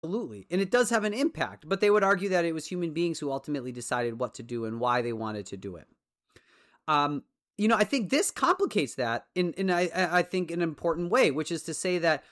Absolutely. And it does have an impact, but they would argue that it was human beings who ultimately decided what to do and why they wanted to do it. Um, I think this complicates that I think an important way, which is to say that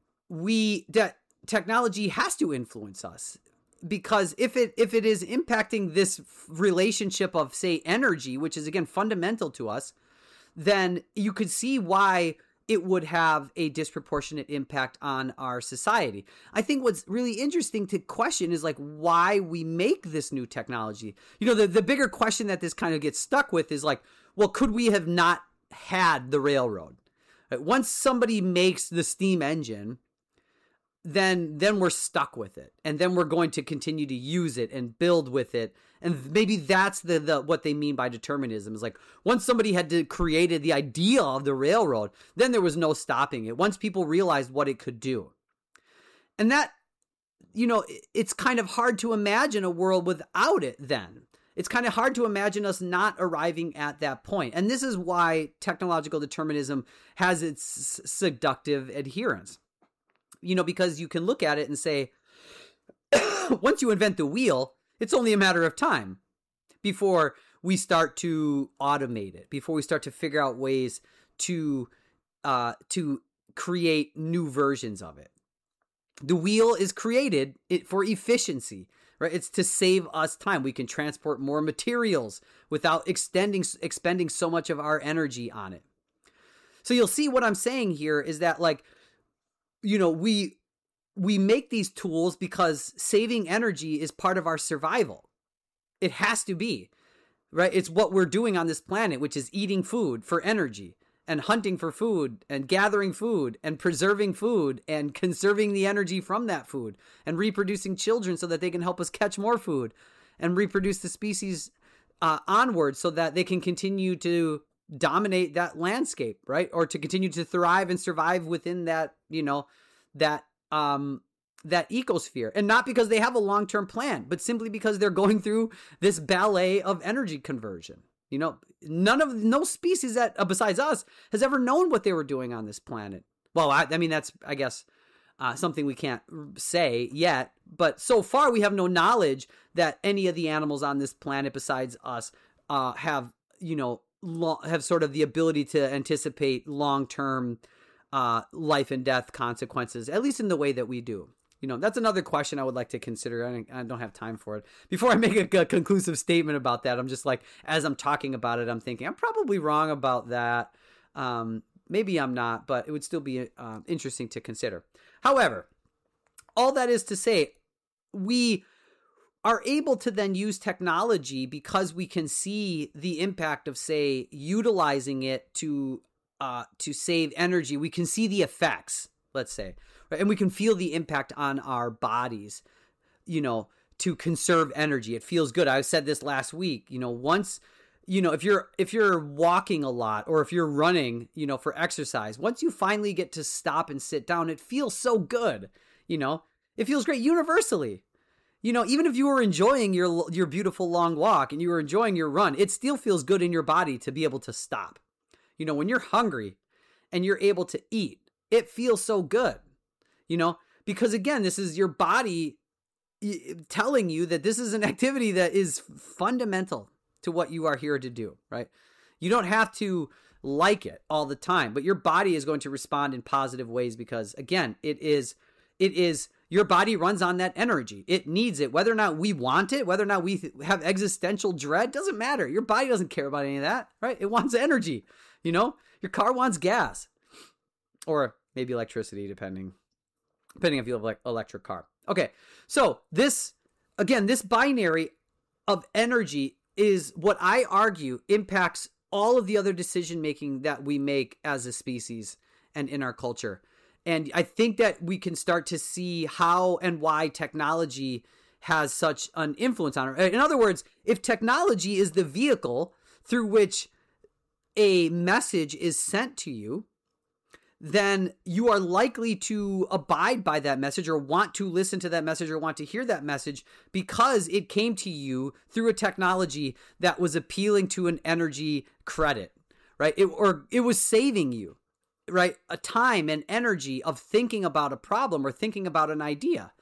that technology has to influence us, because if it is impacting this relationship of, say, energy, which is again fundamental to us, then you could see why it would have a disproportionate impact on our society. I think what's really interesting to question is like why we make this new technology. The bigger question that this kind of gets stuck with is like, well, could we have not had the railroad? Right? Once somebody makes the steam engine, then we're stuck with it, and then we're going to continue to use it and build with it. And maybe that's the what they mean by determinism, is like once somebody had created the idea of the railroad, then there was no stopping it once people realized what it could do. And that, it's kind of hard to imagine a world without it then. It's kind of hard to imagine us not arriving at that point. And this is why technological determinism has its seductive adherents. Because you can look at it and say, once you invent the wheel, it's only a matter of time before we start to automate it, before we start to figure out ways to create new versions of it. The wheel is created for efficiency, right? It's to save us time. We can transport more materials without expending so much of our energy on it. So you'll see what I'm saying here is that, like, we make these tools because saving energy is part of our survival. It has to be, right? It's what we're doing on this planet, which is eating food for energy and hunting for food and gathering food and preserving food and conserving the energy from that food and reproducing children so that they can help us catch more food and reproduce the species onward so that they can continue to dominate that landscape, right? Or to continue to thrive and survive within that, that ecosphere. And not because they have a long-term plan, but simply because they're going through this ballet of energy conversion. No species that besides us has ever known what they were doing on this planet. Well, I mean, that's, I guess, something we can't say yet, but so far we have no knowledge that any of the animals on this planet besides us have sort of the ability to anticipate long-term life and death consequences, at least in the way that we do. That's another question I would like to consider. I don't have time for it. Before I make a conclusive statement about that, I'm just like, as I'm talking about it, I'm thinking I'm probably wrong about that. Maybe I'm not, but it would still be interesting to consider. However, all that is to say, we are able to then use technology because we can see the impact of, say, utilizing it to save energy. We can see the effects, let's say, right? And we can feel the impact on our bodies, to conserve energy. It feels good. I said this last week, once, if you're walking a lot or if you're running, for exercise, once you finally get to stop and sit down, it feels so good. It feels great universally. Even if you were enjoying your beautiful long walk and you were enjoying your run, it still feels good in your body to be able to stop. When you're hungry and you're able to eat, it feels so good, because again, this is your body telling you that this is an activity that is fundamental to what you are here to do, right? You don't have to like it all the time, but your body is going to respond in positive ways because, again, it is your body runs on that energy. It needs it. Whether or not we want it, whether or not we have existential dread, doesn't matter. Your body doesn't care about any of that, right? It wants energy. Your car wants gas or maybe electricity, depending if you have like electric car. Okay. So this binary of energy is what I argue impacts all of the other decision-making that we make as a species and in our culture. And I think that we can start to see how and why technology has such an influence on it. In other words, if technology is the vehicle through which a message is sent to you, then you are likely to abide by that message or want to listen to that message or want to hear that message because it came to you through a technology that was appealing to an energy credit, right? It was saving you, right? A time and energy of thinking about a problem or thinking about an idea,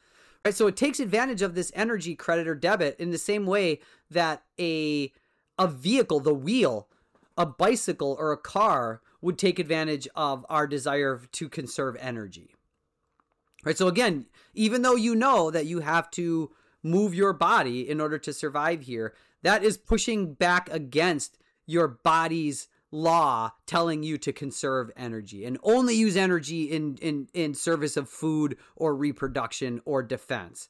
Right? So it takes advantage of this energy credit or debit in the same way that a vehicle, the wheel, a bicycle or a car would take advantage of our desire to conserve energy. Right? So again, even though you know that you have to move your body in order to survive here, that is pushing back against your body's law telling you to conserve energy and only use energy in service of food or reproduction or defense.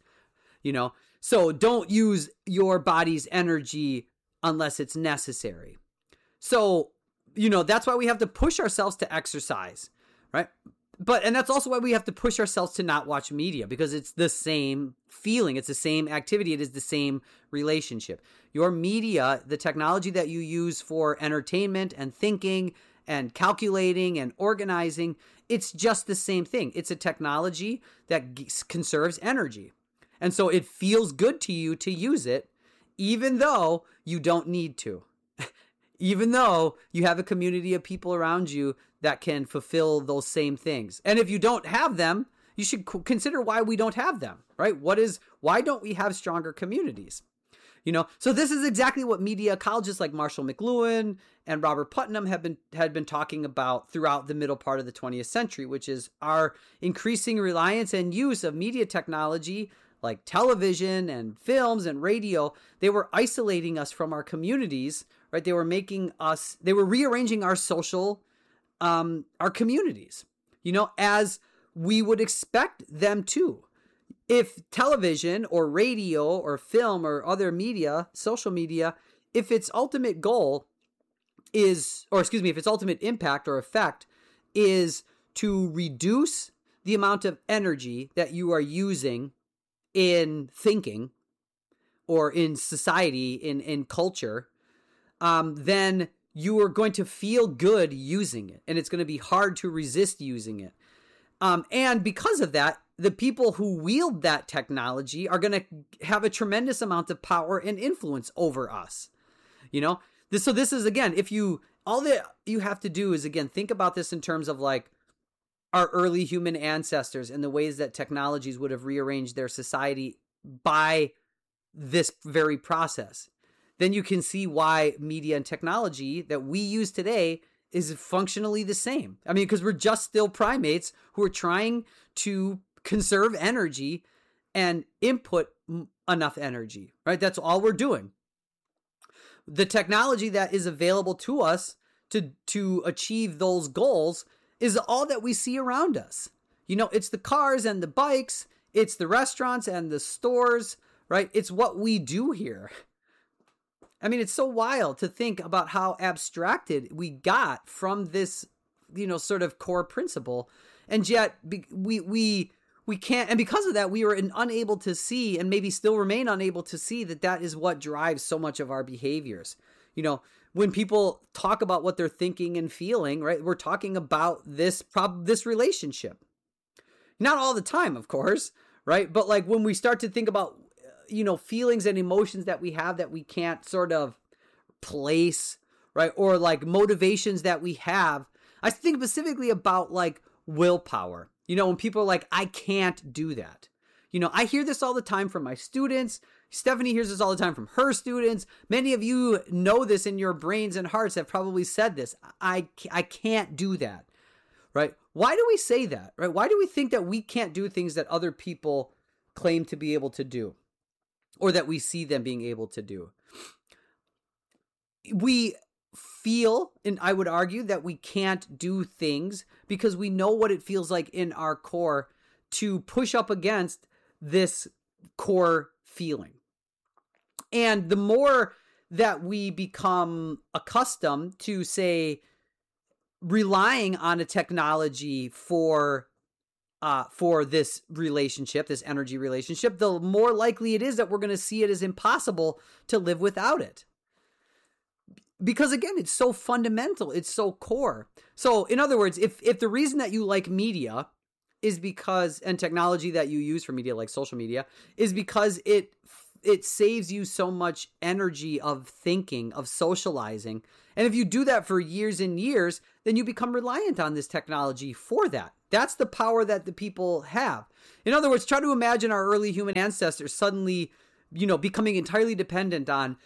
So don't use your body's energy unless it's necessary. So, that's why we have to push ourselves to exercise, right? And that's also why we have to push ourselves to not watch media, because it's the same feeling. It's the same activity. It is the same relationship. Your media, the technology that you use for entertainment and thinking and calculating and organizing, it's just the same thing. It's a technology that conserves energy. And so it feels good to you to use it, even though you don't need to. Even though you have a community of people around you that can fulfill those same things. And if you don't have them, you should consider why we don't have them, right? Why don't we have stronger communities? So this is exactly what media ecologists like Marshall McLuhan and Robert Putnam had been talking about throughout the middle part of the 20th century, which is our increasing reliance and use of media technology like television and films and radio. They were isolating us from our communities, right? They were rearranging our social, our communities, as we would expect them to. If television or radio or film or other media, social media, if its ultimate goal if its ultimate impact or effect is to reduce the amount of energy that you are using in thinking or in society, in culture, then you are going to feel good using it, and it's going to be hard to resist using it. And because of that, the people who wield that technology are going to have a tremendous amount of power and influence over us. So this is, again, all that you have to do is, again, think about this in terms of like our early human ancestors and the ways that technologies would have rearranged their society by this very process. Then you can see why media and technology that we use today is functionally the same. I mean, because we're just still primates who are trying to conserve energy and input enough energy, right? That's all we're doing. The technology that is available to us to achieve those goals is all that we see around us. It's the cars and the bikes, it's the restaurants and the stores, right? It's what we do here. I mean, it's so wild to think about how abstracted we got from this, sort of core principle. And yet we can't, and because of that, we were unable to see, and maybe still remain unable to see, that is what drives so much of our behaviors. When people talk about what they're thinking and feeling, right, we're talking about this relationship. Not all the time, of course, right? But like when we start to think about, feelings and emotions that we have that we can't sort of place, right? Or like motivations that we have. I think specifically about like willpower. When people are like, I can't do that. I hear this all the time from my students. Stephanie hears this all the time from her students. Many of you know this in your brains and hearts, have probably said this. I can't do that, right? Why do we say that, right? Why do we think that we can't do things that other people claim to be able to do, or that we see them being able to do? We feel, and I would argue, that we can't do things because we know what it feels like in our core to push up against this core feeling. And the more that we become accustomed to, say, relying on a technology for this relationship, this energy relationship, the more likely it is that we're going to see it as impossible to live without it. Because again, it's so fundamental, it's so core. So in other words, if the reason that you like media is because, and technology that you use for media, like social media, is because it saves you so much energy of thinking, of socializing, and if you do that for years and years, then you become reliant on this technology for that. That's the power that the people have. In other words, try to imagine our early human ancestors suddenly, becoming entirely dependent on,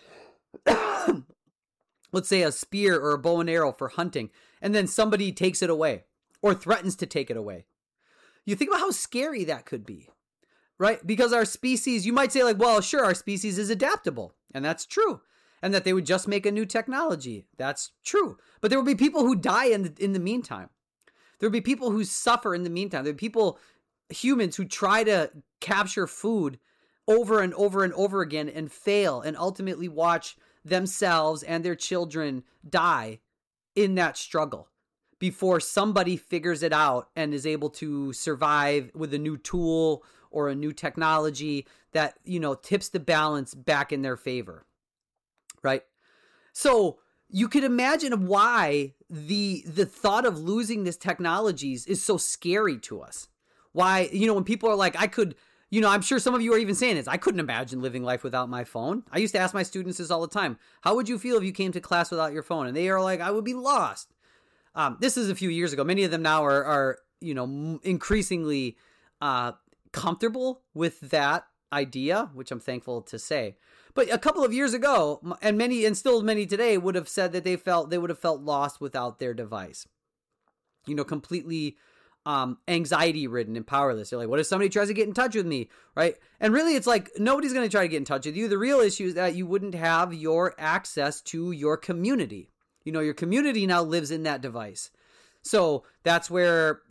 let's say, a spear or a bow and arrow for hunting, and then somebody takes it away or threatens to take it away. You think about how scary that could be, right? Because our species, you might say like, well, sure, our species is adaptable, and that's true. And that they would just make a new technology. That's true. But there will be people who die in the meantime. There will be people who suffer in the meantime. There will be humans who try to capture food over and over and over again and fail and ultimately watch themselves and their children die in that struggle before somebody figures it out and is able to survive with a new tool or a new technology that, tips the balance back in their favor. Right? So you could imagine why the thought of losing these technologies is so scary to us. Why, when people are like, I'm sure some of you are even saying this, I couldn't imagine living life without my phone. I used to ask my students this all the time. How would you feel if you came to class without your phone? And they are like, I would be lost. This is a few years ago. Many of them now are increasingly comfortable with that idea, which I'm thankful to say. But a couple of years ago, and still many today, would have said that they would have felt lost without their device. Completely anxiety ridden and powerless. They're like, what if somebody tries to get in touch with me? Right? And really, it's like, nobody's going to try to get in touch with you. The real issue is that you wouldn't have your access to your community. Your community now lives in that device. So that's where,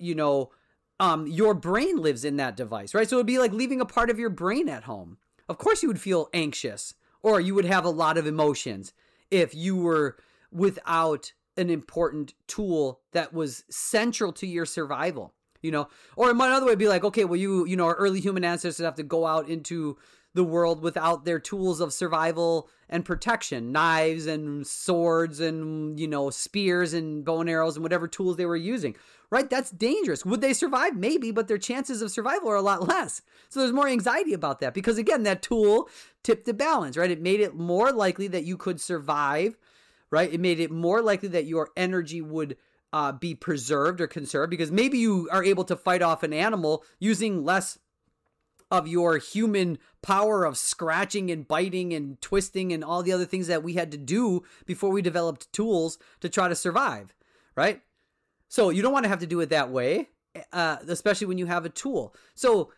your brain lives in that device, right? So it'd be like leaving a part of your brain at home. Of course you would feel anxious, or you would have a lot of emotions if you were without an important tool that was central to your survival, Or another way would be like, okay, well, our early human ancestors have to go out into the world without their tools of survival and protection, knives and swords and, spears and bow and arrows and whatever tools they were using, right? That's dangerous. Would they survive? Maybe, but their chances of survival are a lot less. So there's more anxiety about that because, again, that tool tipped the balance, right? It made it more likely that you could survive, right? It made it more likely that your energy would be preserved or conserved because maybe you are able to fight off an animal using less of your human power of scratching and biting and twisting and all the other things that we had to do before we developed tools to try to survive, right? So you don't want to have to do it that way, especially when you have a tool. So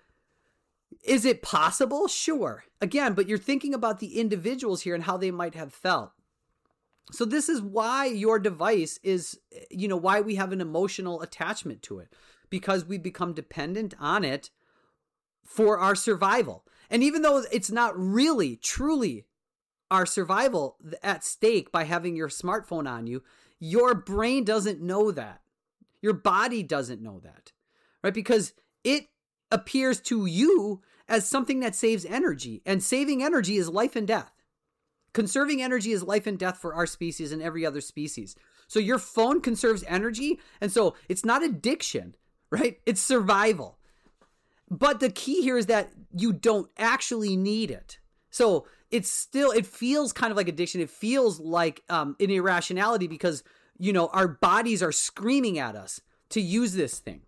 is it possible? Sure. Again, but you're thinking about the individuals here and how they might have felt. So this is why your device is, why we have an emotional attachment to it, because we become dependent on it for our survival. And even though it's not really, truly our survival at stake by having your smartphone on you, your brain doesn't know that. Your body doesn't know that, right? Because it appears to you as something that saves energy, and saving energy is life and death. Conserving energy is life and death for our species and every other species. So your phone conserves energy, and so it's not addiction, right? It's survival. But the key here is that you don't actually need it. So it feels kind of like addiction. It feels like an irrationality because, our bodies are screaming at us to use this thing.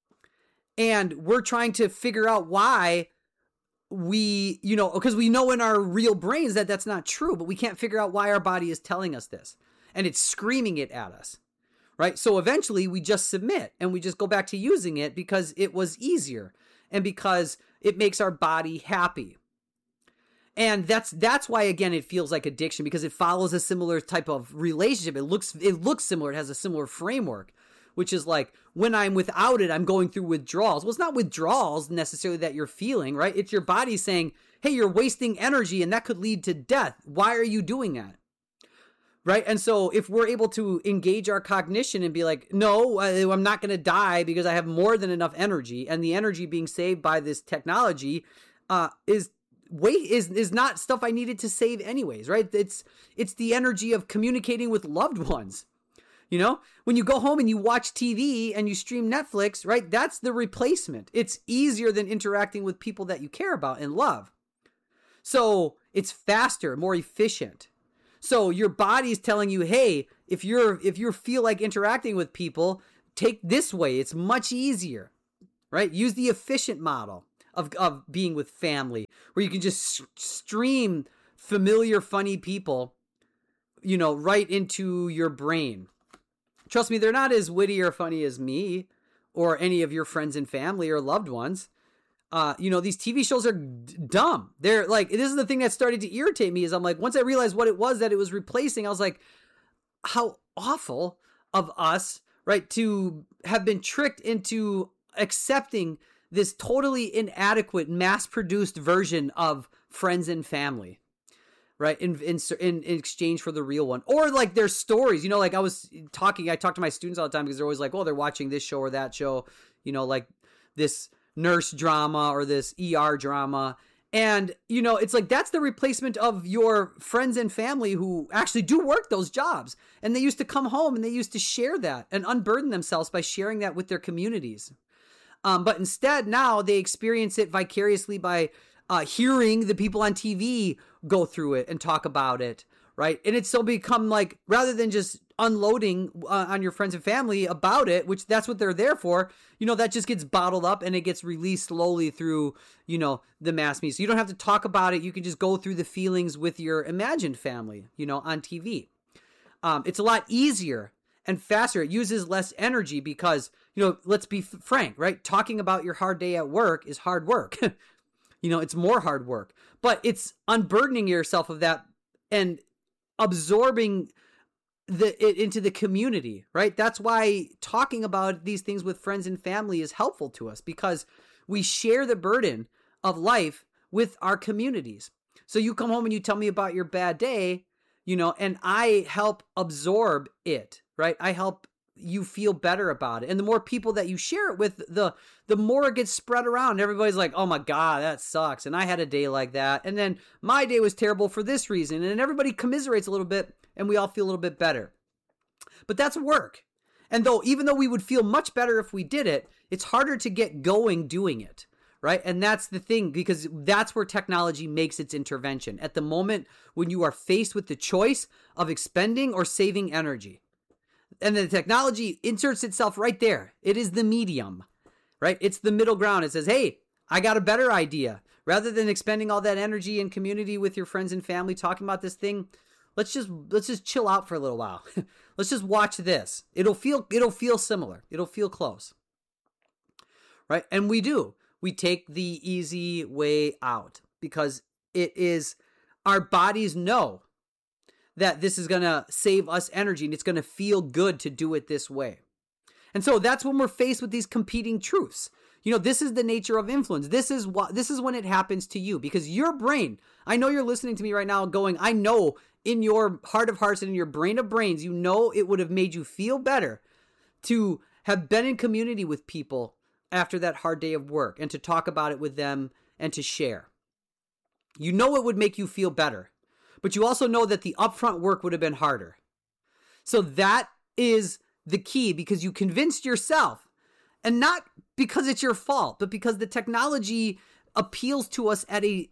And we're trying to figure out why because we know in our real brains that that's not true, but we can't figure out why our body is telling us this. And it's screaming it at us, right? So eventually we just submit and we just go back to using it because it was easier and because it makes our body happy. And that's why, again, it feels like addiction, because it follows a similar type of relationship. It looks similar. It has a similar framework, which is like, when I'm without it, I'm going through withdrawals. Well, it's not withdrawals necessarily that you're feeling, right? It's your body saying, hey, you're wasting energy and that could lead to death. Why are you doing that? Right? And so if we're able to engage our cognition and be like, no, I'm not going to die because I have more than enough energy, and the energy being saved by this technology is not stuff I needed to save anyways, right? It's the energy of communicating with loved ones. When you go home and you watch TV and you stream Netflix, right? That's the replacement. It's easier than interacting with people that you care about and love. So it's faster, more efficient. So your body's telling you, hey, if you feel like interacting with people, take this way. It's much easier, right? Use the efficient model of being with family, where you can just stream familiar, funny people, right into your brain. Trust me, they're not as witty or funny as me or any of your friends and family or loved ones. These TV shows are dumb. They're like, this is the thing that started to irritate me, is I'm like, once I realized what it was that it was replacing, I was like, how awful of us, right, to have been tricked into accepting this totally inadequate, mass-produced version of friends and family, right, in exchange for the real one. Or like their stories, like I talk to my students all the time because they're always like, oh, they're watching this show or that show, like this nurse drama or this ER drama. And, it's like, that's the replacement of your friends and family who actually do work those jobs. And they used to come home and they used to share that and unburden themselves by sharing that with their communities. But instead now they experience it vicariously by hearing the people on TV go through it and talk about it, right? And it's so become like, rather than just unloading on your friends and family about it, which that's what they're there for, that just gets bottled up and it gets released slowly through, the mass media. So you don't have to talk about it. You can just go through the feelings with your imagined family, on TV. It's a lot easier and faster. It uses less energy because, let's be frank, right? Talking about your hard day at work is hard work. It's more hard work, but it's unburdening yourself of that and absorbing it into the community, right? That's why talking about these things with friends and family is helpful to us, because we share the burden of life with our communities. So you come home and you tell me about your bad day, and I help absorb it, right? I help you feel better about it. And the more people that you share it with, the more it gets spread around. Everybody's like, oh my God, that sucks. And I had a day like that. And then my day was terrible for this reason. And everybody commiserates a little bit and we all feel a little bit better. But that's work. And even though we would feel much better if we did it, it's harder to get going doing it, right? And that's the thing, because that's where technology makes its intervention. At the moment when you are faced with the choice of expending or saving energy. And the technology inserts itself right there. It is the medium, right? It's the middle ground. It says, hey, I got a better idea. Rather than expending all that energy and community with your friends and family talking about this thing, let's just chill out for a little while. Let's just watch this. It'll feel similar. It'll feel close, right? And we take the easy way out because it is, our bodies know that this is going to save us energy and it's going to feel good to do it this way. And so that's when we're faced with these competing truths. This is the nature of influence. This is when it happens to you, because your brain, I know you're listening to me right now going, I know in your heart of hearts and in your brain of brains, it would have made you feel better to have been in community with people after that hard day of work and to talk about it with them and to share. It would make you feel better. But you also know that the upfront work would have been harder. So that is the key, because you convinced yourself, and not because it's your fault, but because the technology appeals to us at a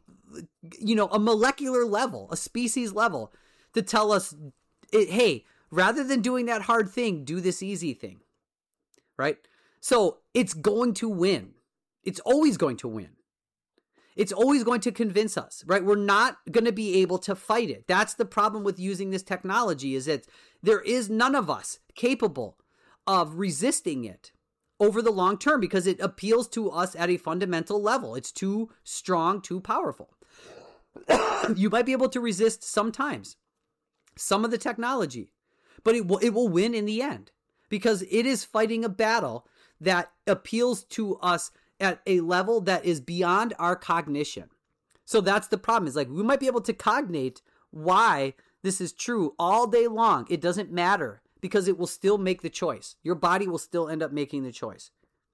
molecular level, a species level, to tell us, hey, rather than doing that hard thing, do this easy thing, right? So it's going to win. It's always going to win. It's always going to convince us, right? We're not going to be able to fight it. That's the problem with using this technology, is that there is none of us capable of resisting it over the long term, because it appeals to us at a fundamental level. It's too strong, too powerful. You might be able to resist sometimes some of the technology, but it will win in the end, because it is fighting a battle that appeals to us at a level that is beyond our cognition. So that's the problem, is like, we might be able to cognate why this is true all day long. It doesn't matter, because it will still make the choice. Your body will still end up making the choice.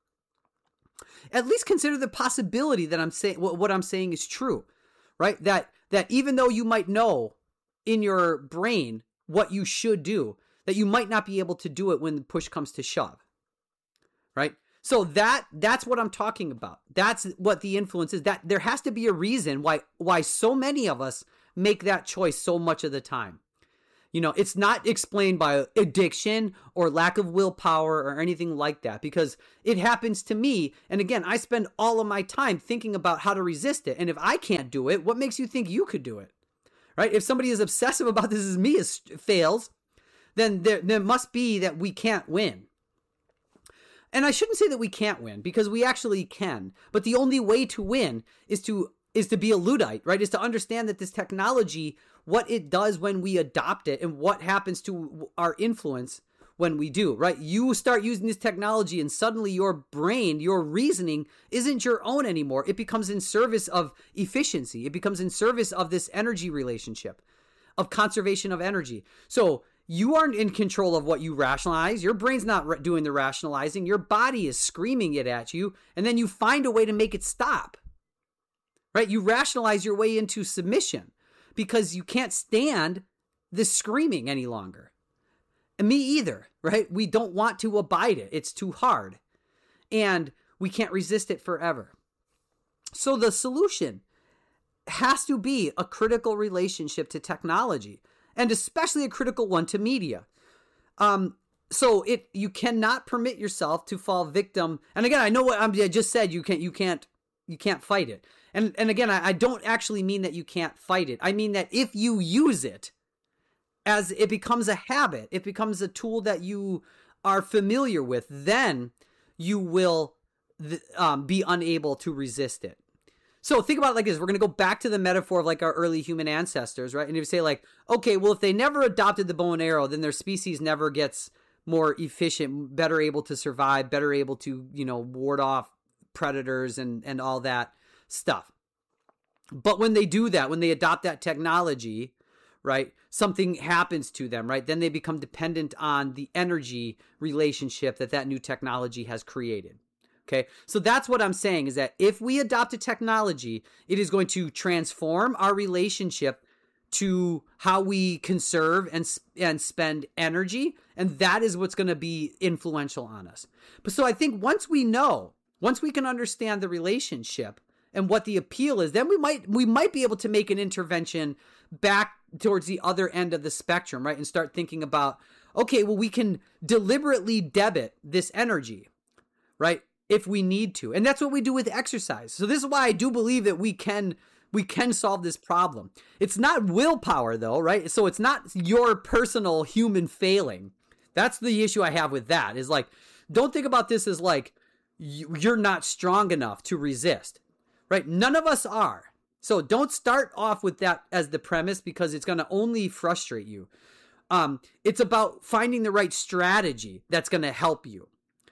At least consider the possibility that I'm saying, what I'm saying is true, right? That even though you might know in your brain what you should do, that you might not be able to do it when the push comes to shove, right? So that's what I'm talking about. That's what the influence is. That there has to be a reason why so many of us make that choice so much of the time. It's not explained by addiction or lack of willpower or anything like that, because it happens to me. And again, I spend all of my time thinking about how to resist it. And if I can't do it, what makes you think you could do it? Right? If somebody is obsessive about this as me fails, then there must be that we can't win. And I shouldn't say that we can't win, because we actually can. But the only way to win is to be a Luddite, right? Is to understand that this technology, what it does when we adopt it, and what happens to our influence when we do, right? You start using this technology and suddenly your brain, your reasoning isn't your own anymore. It becomes in service of efficiency. It becomes in service of this energy relationship, of conservation of energy. So you aren't in control of what you rationalize. Your brain's not doing the rationalizing. Your body is screaming it at you, and then you find a way to make it stop, right? You rationalize your way into submission because you can't stand this screaming any longer. And me either, right? We don't want to abide it. It's too hard, and we can't resist it forever. So the solution has to be a critical relationship to technology, and especially a critical one to media. So you cannot permit yourself to fall victim. And again, I know what I just said. You can't fight it. And again, I don't actually mean that you can't fight it. I mean that if you use it as it becomes a habit, it becomes a tool that you are familiar with, then you will be unable to resist it. So think about it like this. We're going to go back to the metaphor of like our early human ancestors, right? And you say like, okay, well, if they never adopted the bow and arrow, then their species never gets more efficient, better able to survive, better able to, ward off predators and all that stuff. But when they do that, when they adopt that technology, right, something happens to them, right? Then they become dependent on the energy relationship that new technology has created. Okay, so that's what I'm saying, is that if we adopt a technology, it is going to transform our relationship to how we conserve and spend energy, and that is what's going to be influential on us. But so I think once we can understand the relationship and what the appeal is, then we might be able to make an intervention back towards the other end of the spectrum, right? And start thinking about, okay, well, we can deliberately debit this energy, right? If we need to. And that's what we do with exercise. So this is why I do believe that we can solve this problem. It's not willpower though, right? So it's not your personal human failing. That's the issue I have with that, is like, don't think about this as like, you're not strong enough to resist, right? None of us are. So don't start off with that as the premise, because it's going to only frustrate you. It's about finding the right strategy that's going to help you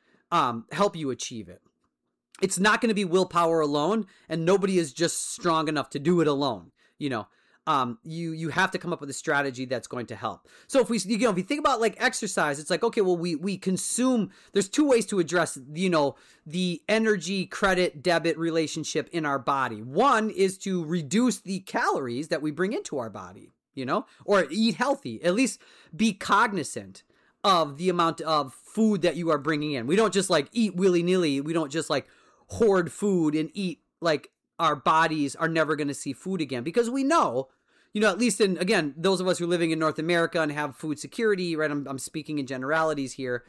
achieve it. It's not going to be willpower alone, and nobody is just strong enough to do it alone. You have to come up with a strategy that's going to help. So if you think about like exercise, it's like, okay, well, we consume, there's two ways to address, the energy credit debit relationship in our body. One is to reduce the calories that we bring into our body, or eat healthy, at least be cognizant of the amount of food that you are bringing in. We don't just like eat willy-nilly. We don't just like hoard food and eat like our bodies are never going to see food again, because we know, at least in, again, those of us who are living in North America and have food security, right? I'm speaking in generalities here.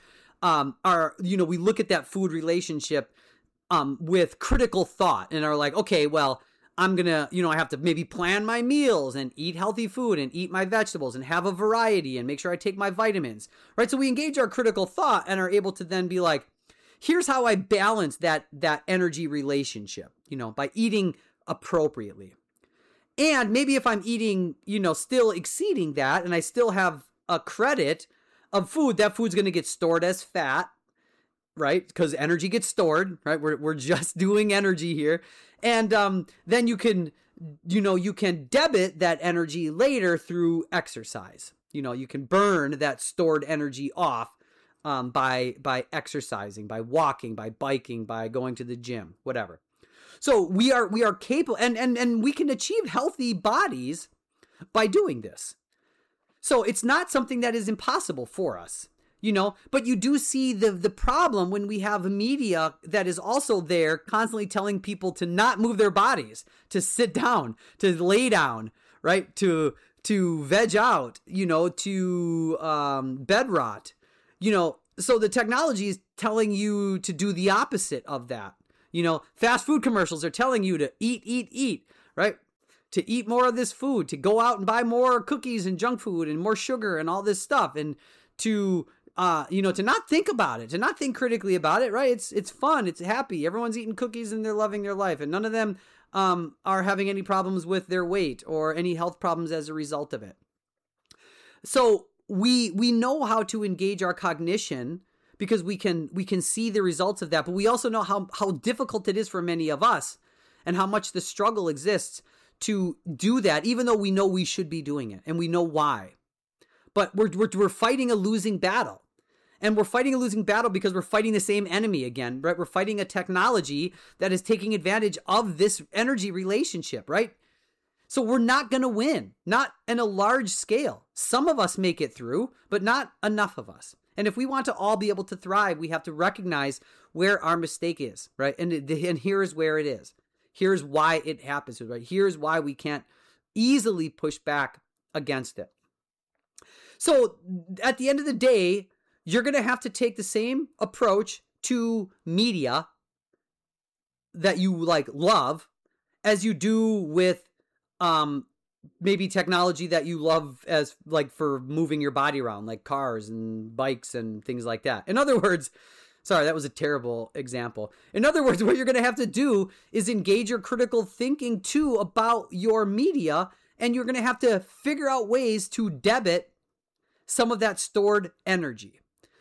We look at that food relationship with critical thought and are like, okay, well, I'm going to, I have to maybe plan my meals and eat healthy food and eat my vegetables and have a variety and make sure I take my vitamins, right? So we engage our critical thought and are able to then be like, here's how I balance that energy relationship, by eating appropriately. And maybe if I'm eating, still exceeding that, and I still have a credit of food, that food's going to get stored as fat, right? Because energy gets stored, right? We're just doing energy here. And then you can debit that energy later through exercise. You can burn that stored energy off by exercising, by walking, by biking, by going to the gym, whatever. So we are capable, and we can achieve healthy bodies by doing this. So it's not something that is impossible for us, but you do see the problem when we have media that is also there constantly telling people to not move their bodies, to sit down, to lay down, right? To to veg out, to bed rot, so the technology is telling you to do the opposite of that. Fast food commercials are telling you to eat, right? To eat more of this food, to go out and buy more cookies and junk food and more sugar and all this stuff, and to to not think about it, to not think critically about it, right? It's fun, it's happy, everyone's eating cookies and they're loving their life, and none of them are having any problems with their weight or any health problems as a result of it. So we know how to engage our cognition because we can see the results of that, but we also know how difficult it is for many of us and how much the struggle exists to do that, even though we know we should be doing it and we know why. But we're fighting a losing battle. And we're fighting a losing battle because we're fighting the same enemy again, right? We're fighting a technology that is taking advantage of this energy relationship, right? So we're not going to win, not in a large scale. Some of us make it through, but not enough of us. And if we want to all be able to thrive, we have to recognize where our mistake is, right? And here's where it is. Here's why it happens, right? Here's why we can't easily push back against it. So at the end of the day, you're going to have to take the same approach to media that you love as you do with maybe technology that you love as for moving your body around, like cars and bikes and things like that. In other words, sorry, that was a terrible example. In other words, what you're going to have to do is engage your critical thinking too about your media, and you're going to have to figure out ways to debit some of that stored energy.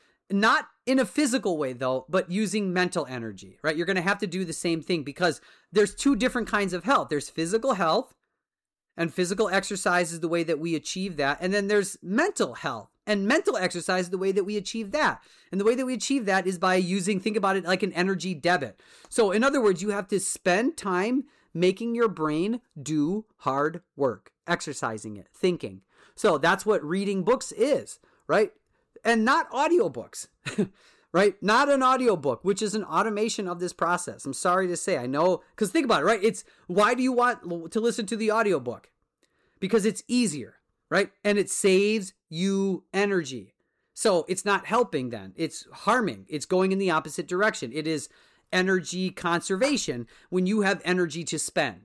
Not in a physical way though, but using mental energy, right? You're going to have to do the same thing because there's two different kinds of health. There's physical health, and physical exercise is the way that we achieve that. And then there's mental health, and mental exercise is the way that we achieve that. And the way that we achieve that is by think about it like an energy debit. So in other words, you have to spend time making your brain do hard work, exercising it, thinking. So that's what reading books is, right? And not audiobooks, right? Not an audiobook, which is an automation of this process. I'm sorry to say, I know, because think about it, right? Why do you want to listen to the audiobook? Because it's easier, right? And it saves you energy. So it's not helping then. It's harming. It's going in the opposite direction. It is energy conservation when you have energy to spend.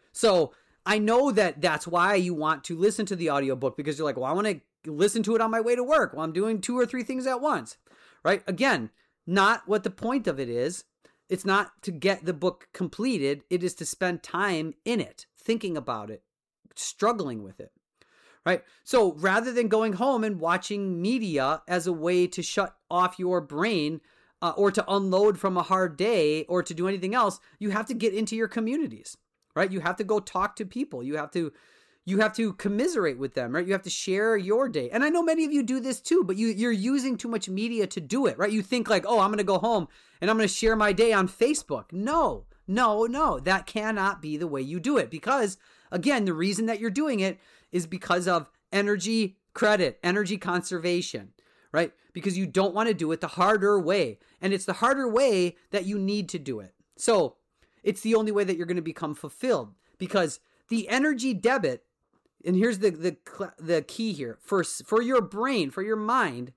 So I know that that's why you want to listen to the audiobook, because you're like, well, I want to listen to it on my way to work while I'm doing 2 or 3 things at once, right? Again, not what the point of it is. It's not to get the book completed. It is to spend time in it, thinking about it, struggling with it, right? So rather than going home and watching media as a way to shut off your brain or to unload from a hard day or to do anything else, you have to get into your communities, right? You have to go talk to people. You have to commiserate with them, right? You have to share your day. And I know many of you do this too, but you're using too much media to do it, right? You think like, oh, I'm going to go home and I'm going to share my day on Facebook. No. That cannot be the way you do it, because again, the reason that you're doing it is because of energy credit, energy conservation, right? Because you don't want to do it the harder way. And it's the harder way that you need to do it. So it's the only way that you're going to become fulfilled, because the energy debit, and here's the key here, for your brain, for your mind,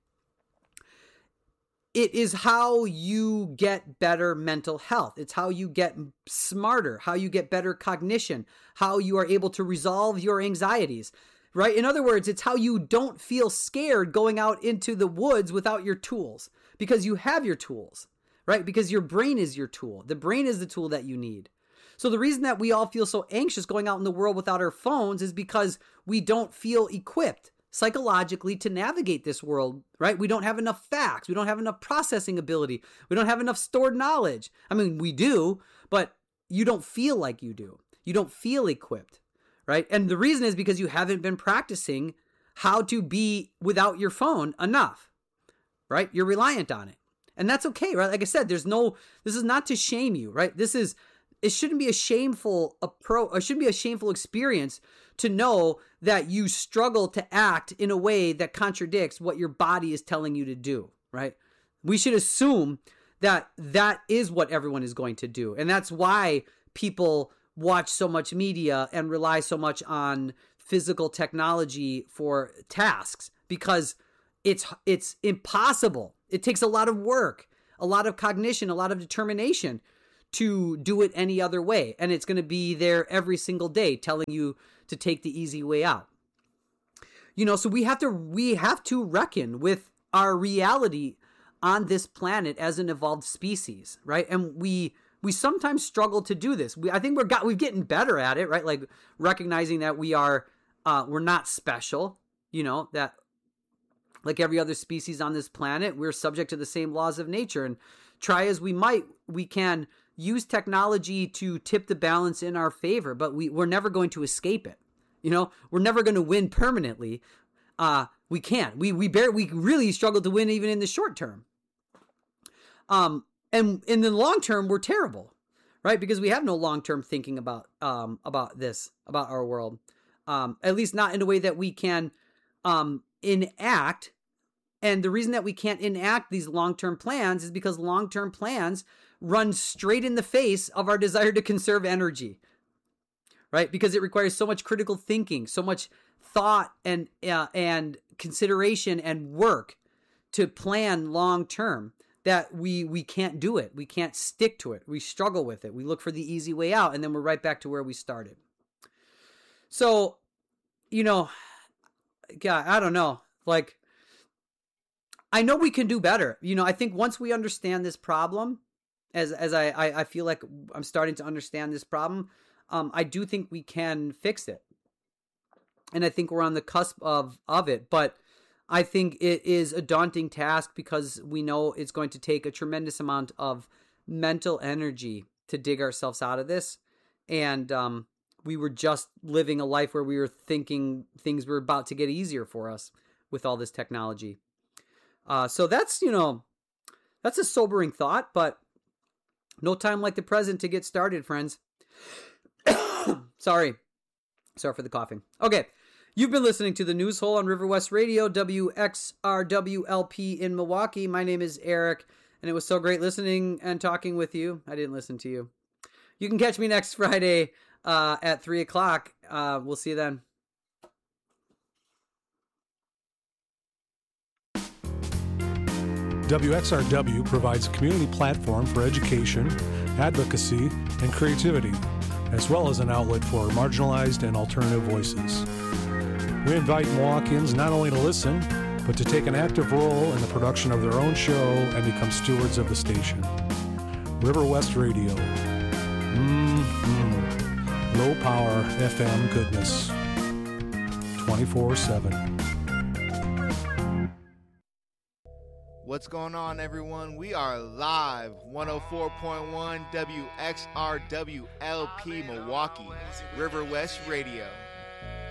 it is how you get better mental health. It's how you get smarter, how you get better cognition, how you are able to resolve your anxieties, right? In other words, it's how you don't feel scared going out into the woods without your tools, because you have your tools, right? Because your brain is your tool. The brain is the tool that you need. So the reason that we all feel so anxious going out in the world without our phones is because we don't feel equipped psychologically to navigate this world, right? We don't have enough facts. We don't have enough processing ability. We don't have enough stored knowledge. I mean, we do, but you don't feel like you do. You don't feel equipped, right? And the reason is because you haven't been practicing how to be without your phone enough, right? You're reliant on it. And that's okay, right? Like I said, this is not to shame you, right? It shouldn't be a shameful experience to know that you struggle to act in a way that contradicts what your body is telling you to do, right? We should assume that is what everyone is going to do. And that's why people watch so much media and rely so much on physical technology for tasks because it's impossible. It takes a lot of work, a lot of cognition, a lot of determination to do it any other way. And it's going to be there every single day telling you to take the easy way out. So we have to reckon with our reality on this planet as an evolved species, right? And we sometimes struggle to do this. I think we've getting better at it, right? Like recognizing that we're not special, that like every other species on this planet, we're subject to the same laws of nature. And try as we might, we can use technology to tip the balance in our favor, but we're never going to escape it. We're never going to win permanently. We can't. We really struggle to win even in the short term. And in the long term, we're terrible, right? Because we have no long-term thinking about our world. At least not in a way that we can enact. And the reason that we can't enact these long-term plans is because long-term plans run straight in the face of our desire to conserve energy, right? Because it requires so much critical thinking, so much thought and consideration and work to plan long-term that we can't do it. We can't stick to it. We struggle with it. We look for the easy way out, and then we're right back to where we started. So, God, I don't know. Like, I know we can do better. I think once we understand this problem, as I feel like I'm starting to understand this problem, I do think we can fix it. And I think we're on the cusp of it. But I think it is a daunting task because we know it's going to take a tremendous amount of mental energy to dig ourselves out of this. And we were just living a life where we were thinking things were about to get easier for us with all this technology. So that's a sobering thought, but no time like the present to get started, friends. Sorry for the coughing. Okay. You've been listening to the News Hole on River West Radio, WXRWLP in Milwaukee. My name is Eric, and it was so great listening and talking with you. I didn't listen to you. You can catch me next Friday at 3 o'clock. We'll see you then. WXRW provides a community platform for education, advocacy, and creativity, as well as an outlet for marginalized and alternative voices. We invite Milwaukeeans not only to listen, but to take an active role in the production of their own show and become stewards of the station. River West Radio. Low power FM goodness. 24/7. What's going on, everyone? We are live, 104.1 WXRWLP Milwaukee, River West Radio.